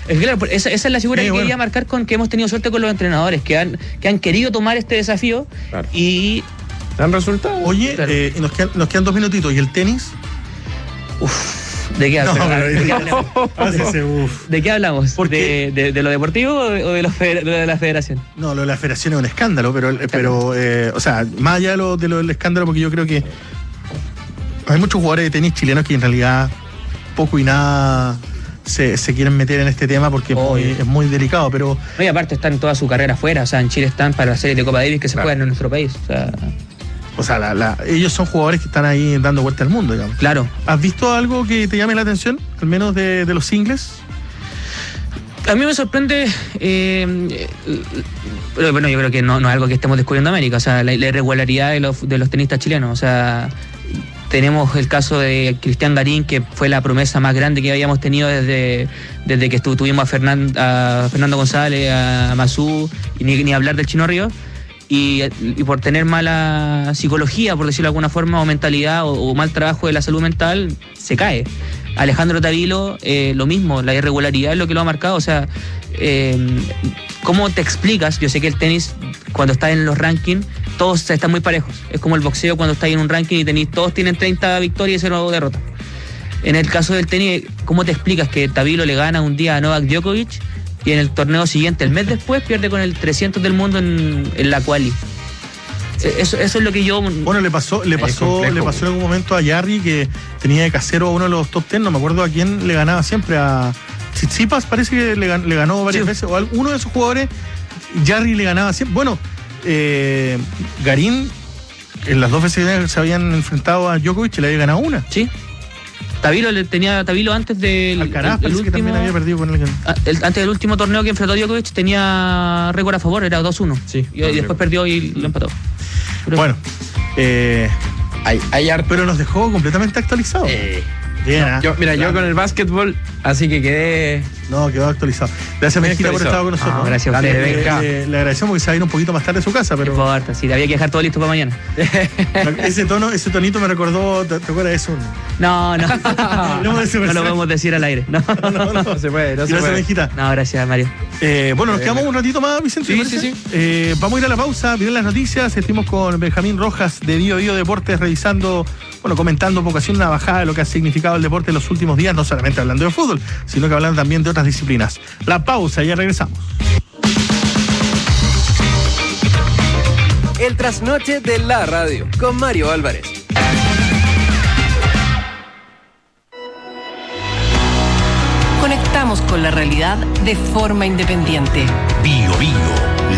Claro, esa es la figura que bueno. quería marcar, que hemos tenido suerte con los entrenadores, que han querido tomar este desafío. Claro. Y ¿Dan resultados? Oye, Claro. nos quedan 2 minutitos. ¿Y el tenis? ¿de qué hablamos? ¿De qué hablamos? Porque- ¿De lo deportivo o de lo de la federación? No, lo de la federación es un escándalo, pero o sea, más allá de lo del escándalo, porque yo creo que hay muchos jugadores de tenis chilenos que en realidad poco y nada se quieren meter en este tema porque es muy delicado, pero No, y aparte están toda su carrera afuera, o sea, en Chile están para la serie de Copa Davis que se Claro. juegan en nuestro país. O sea, ellos son jugadores que están ahí dando vuelta al mundo, digamos. claro. ¿Has visto algo que te llame la atención, al menos de los singles? A mí me sorprende, pero bueno, yo creo que no es algo que estemos descubriendo en América, o sea, la irregularidad de los tenistas chilenos, o sea, tenemos el caso de Cristian Garín, que fue la promesa más grande que habíamos tenido desde que tuvimos a Fernando González, a Masú, y ni hablar del Chino Ríos. Y por tener mala psicología, por decirlo de alguna forma, o mentalidad, o mal trabajo de la salud mental, se cae. Alejandro Tavilo, lo mismo, la irregularidad es lo que lo ha marcado. O sea, ¿cómo te explicas? Yo sé que el tenis, cuando está en los rankings, todos están muy parejos. Es como el boxeo cuando está en un ranking y todos tienen 30 victorias y 0 derrotas. En el caso del tenis, ¿cómo te explicas que Tavilo le gana un día a Novak Djokovic y en el torneo siguiente, el mes después, pierde con el 300 del mundo en la quali? Eso es lo que yo... Bueno, le pasó en algún momento a Jarry, que tenía de casero a uno de los top 10, no me acuerdo a quién le ganaba siempre, a Tsitsipas parece que le ganó varias veces, o a uno de esos jugadores, Jarry le ganaba siempre. Bueno, Garín, en las 2 veces que se habían enfrentado a Djokovic, le había ganado una. Sí. Tavilo antes del Alcaraz parece que también había perdido con alguien. antes del último torneo que enfrentó a Djokovic tenía récord a favor, era 2-1. Sí. Y después perdió y lo empató. Bueno, Hay harto. pero nos dejó completamente actualizado. Bien, ¿ah? Yo con el básquetbol, así que quedé... No, quedó actualizado. Gracias, Muy Mejita, por estar con nosotros. No, gracias a Dale, ustedes. venga. Le agradecemos que se va a ir un poquito más tarde a su casa, No pero importa, sí, había que dejar todo listo para mañana. ese tonito me recordó, ¿te acuerdas de eso? No Hablemos de Super lo Seven. podemos decir al aire. No, No se puede, no se Gracias, puede. Mejita. no, gracias, Mario. Bueno, nos quedamos un ratito más, Vicente. Sí, ¿te parece? sí. Vamos a ir a la pausa, miren las noticias. Estuvimos con Benjamín Rojas de Bio Deportes revisando, comentando un poco, haciendo una bajada de lo que ha significado el deporte en los últimos días, no solamente hablando de fútbol, sino que hablando también de otras disciplinas. La pausa, ya regresamos. El trasnoche de la radio con Mario Álvarez. Conectamos con la realidad de forma independiente. Bio Bio,